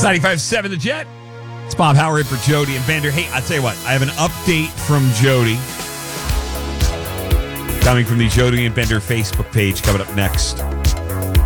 It's 95.7 The Jet. It's Bob Howard for Jody and Bender. Hey, I'll tell you what. I have an update from Jody. Coming from the Jody and Bender Facebook page coming up next.